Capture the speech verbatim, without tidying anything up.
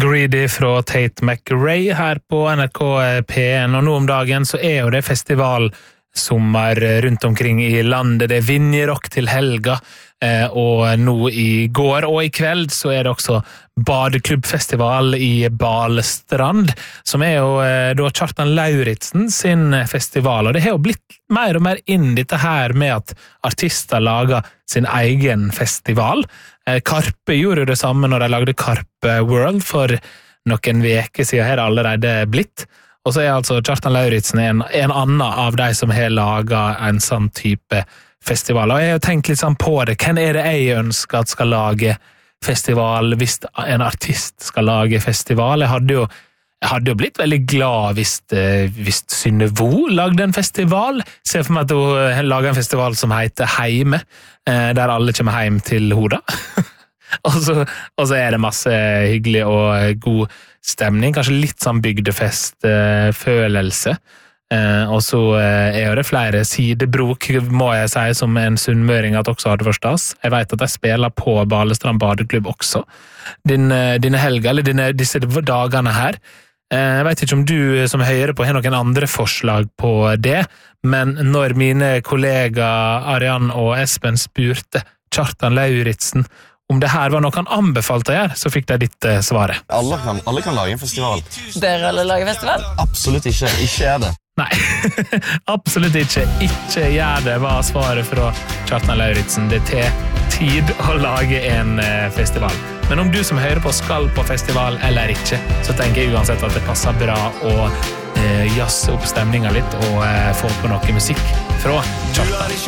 Greedy fra Tate McRae her på N R K P en, og nå om dagen så er jo det festivalsommer rundt omkring i landet, det er Vinjerock til helga, og nå i går og i kveld så er det også badeklubbfestival i Balestrand, som er jo da Kjartan Lauritsen sin festival, og det har jo blitt mer og mer inn dette her med at artister lager sin egen festival. Karpe gjorde det samme når de lagde Karpe World for noen veker siden, her er allerede blitt, og så er altså Kjartan Lauritsen en, en annen av de som har laget en sånn type festival, og jeg har tenkt litt sånn på det, hvem er det jeg ønsker at skal lage festival hvis en artist skal lage festival? Jeg hadde jo, jeg hadde jo blitt veldig glad hvis, hvis Synne Vo lagde en festival. Se for meg at hun lager en festival som heter Heime, der alle kommer hjem til hoda. og, så, og så er det masse hyggelig og god stemning, kanskje litt sånn bygdefest-følelse. Uh, og så uh, er det flere sidebrok, må jeg si, som en sunnmøring at også hadde forstås. Jeg vet at jeg spiller på Balestrand badeklubb også. Din, uh, dine helger, eller dine, disse dagene her. Uh, jeg vet ikke om du som hører på har noen andre forslag på det, men når mine kollegaer Arian og Espen spurte Kjartan Lauritsen om det her var noe han anbefalte å gjøre, så fikk de ditt uh, svaret. Alle kan, alle kan lage en festival. Bør alle lage festival? Absolutt ikke, ikke er det. Nei, absolutt ikke. Ikke gjør det, var svaret fra Kjartan Lauritsen. Det er tid å lage en festival. Men om du som hører på skal på festival eller ikke, så tenker jeg uansett at det passer bra å eh, jazze opp stemningen litt og eh, få på noe musikk fra Kjartan.